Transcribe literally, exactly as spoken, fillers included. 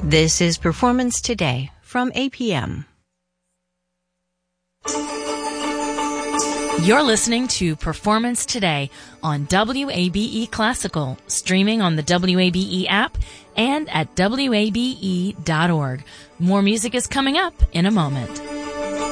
This is Performance Today from A P M. You're listening to Performance Today on W A B E Classical, streaming on the W A B E app and at W A B E dot org. More music is coming up in a moment.